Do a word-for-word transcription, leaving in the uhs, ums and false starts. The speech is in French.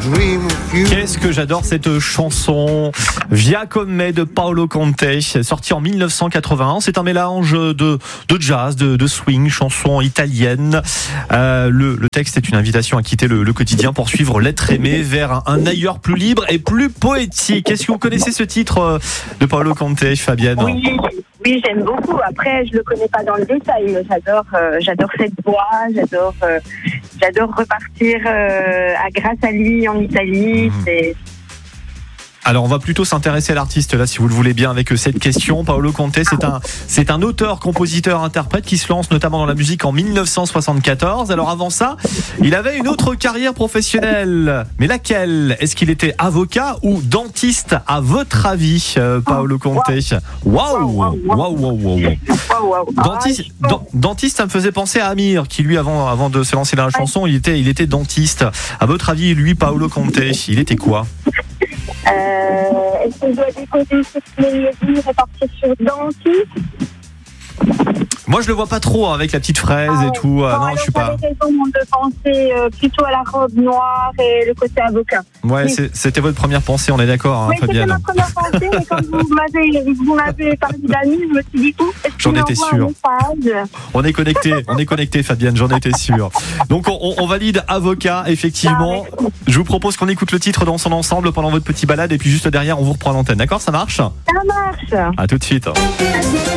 dream of you. Qu'est-ce que j'adore cette chanson Via Con Me de Paolo Conte, sortie en dix-neuf cent quatre-vingt-un. C'est un mélange de, de jazz, de, de swing, chanson italienne. Euh, le, le texte est une invitation à quitter le, le quotidien pour suivre l'être aimé vers un, un ailleurs plus libre et plus poétique. Est-ce que vous connaissez ce titre de Paolo Conte, Fabienne ? Oui, oui, j'aime beaucoup. Après, je le connais pas dans le détail, mais j'adore, euh, j'adore cette voix, j'adore, euh, j'adore repartir euh, à grâce à lui en Italie. Mmh. C'est Alors on va plutôt s'intéresser à l'artiste là, si vous le voulez bien, avec cette question. Paolo Conte, c'est un, c'est un auteur, compositeur, interprète qui se lance notamment dans la musique en dix-neuf cent soixante-quatorze. Alors avant ça, il avait une autre carrière professionnelle. Mais laquelle ? Est-ce qu'il était avocat ou dentiste à votre avis, euh, Paolo Conte ? Waouh, waouh, waouh, waouh. Dentiste, dent, dentiste, ça me faisait penser à Amir, qui lui, avant, avant de se lancer dans la chanson, il était, il était dentiste. À votre avis, lui, Paolo Conte, il était quoi ? Euh, est-ce que je dois décoder ce que je me dis et partir sur dentiste ? Moi, je le vois pas trop hein, avec la petite fraise ah, et tout. Euh, non, non, je suis pas. J'avais raison de penser euh, plutôt à la robe noire et le côté avocat. Ouais, oui. c'est, c'était votre première pensée, on est d'accord, hein, oui, Fabienne. C'était ma première pensée, mais quand vous m'avez, vous m'avez parlé d'amis, je me suis dit tout. J'en étais sûr. On est connecté, on est connecté, Fabienne. J'en étais sûr. Donc, on, on valide avocat, effectivement. Ah, je vous propose qu'on écoute le titre dans son ensemble pendant votre petit balade, et puis juste derrière, on vous reprend l'antenne. D'accord, ça marche ? Ça marche. À tout de suite.